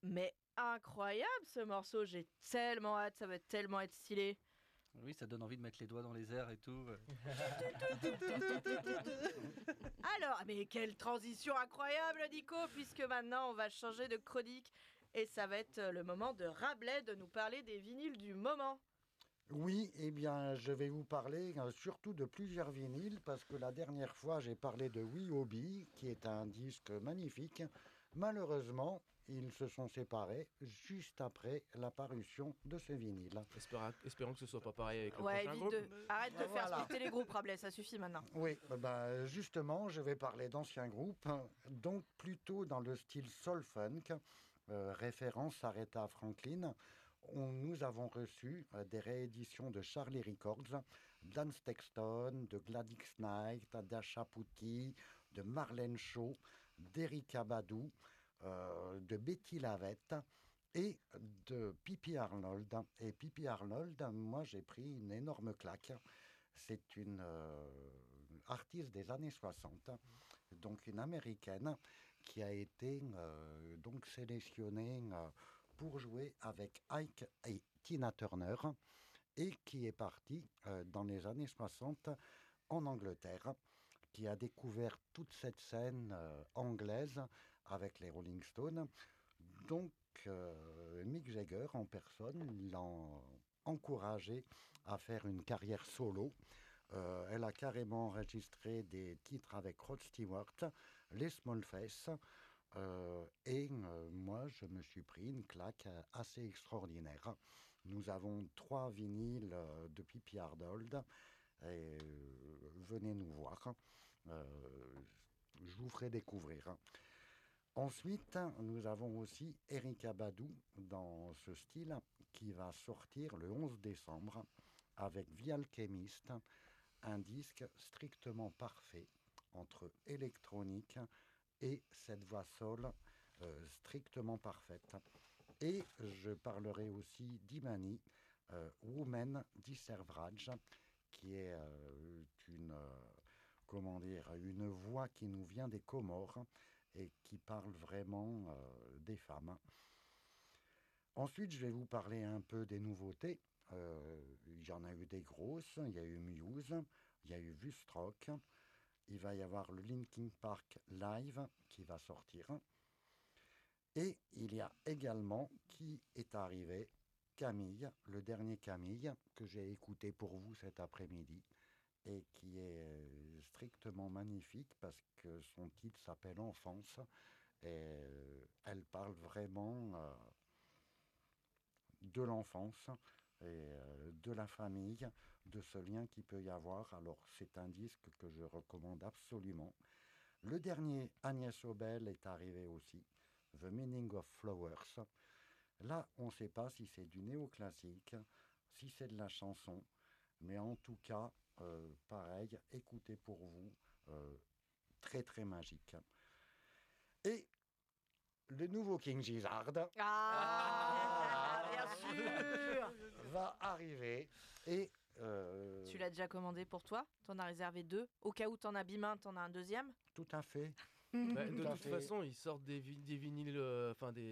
Mais incroyable ce morceau, j'ai tellement hâte, ça va tellement être stylé. Oui, ça donne envie de mettre les doigts dans les airs et tout. Alors, mais quelle transition incroyable Nico, puisque maintenant on va changer de chronique et ça va être le moment de Rabelais de nous parler des vinyles du moment. Oui, eh bien, je vais vous parler surtout de plusieurs vinyles parce que la dernière fois, j'ai parlé de Wee qui est un disque magnifique. Malheureusement, ils se sont séparés juste après la parution de ce vinyle. Espérons que ce soit pas pareil avec le Ouais, prochain évite groupe. arrête de faire Voilà. splitter les groupes Rabelais, ça suffit maintenant. Oui, justement, je vais parler d'anciens groupes, donc plutôt dans le style soul-funk, référence Aretha Franklin. Nous avons reçu des rééditions de Charlie Records, d'Anne Stexton, de Gladys Knight, d'Asha Putty, de Marlène Shaw, d'Erykah Badu, de Betty Lavette et de Pippi Arnold. Et Pippi Arnold, moi j'ai pris une énorme claque. C'est une artiste des années 60, donc une américaine qui a été donc sélectionnée pour jouer avec Ike et Tina Turner et qui est partie dans les années 60 en Angleterre, qui a découvert toute cette scène anglaise avec les Rolling Stones. Donc Mick Jagger en personne l'a encouragée à faire une carrière solo. Elle a carrément enregistré des titres avec Rod Stewart, les Small Faces, moi, je me suis pris une claque assez extraordinaire. Nous avons 3 vinyles de Pippi Arnold. Et, venez nous voir. Je vous ferai découvrir. Ensuite, nous avons aussi Erykah Badu dans ce style qui va sortir le 11 décembre avec The Alchemist, un disque strictement parfait entre électronique et cette voix soul strictement parfaite. Et je parlerai aussi d'Imani, Woman Disservrage, qui est une voix qui nous vient des Comores et qui parle vraiment des femmes. Ensuite, je vais vous parler un peu des nouveautés. Il y en a eu des grosses, il y a eu Muse, il y a eu Vustrock, il va y avoir le Linkin Park Live qui va sortir. Et il y a également qui est arrivé, Camille, le dernier Camille, que j'ai écouté pour vous cet après-midi, et qui est strictement magnifique parce que son titre s'appelle Enfance, et elle parle vraiment de l'enfance et de la famille, de ce lien qu'il peut y avoir. Alors c'est un disque que je recommande absolument. Le dernier Agnès Obel est arrivé aussi, The Meaning of Flowers. Là, on ne sait pas si c'est du néoclassique, si c'est de la chanson, mais en tout cas, pareil, écoutez pour vous, très très magique. Et le nouveau King Gizzard Bien sûr. va arriver et... Tu l'as déjà commandé pour toi? T'en as réservé 2? Au cas où t'en abîmes un, t'en as un deuxième? Tout à fait. De Tout à toute fait. façon, ils sortent des vinyles, enfin des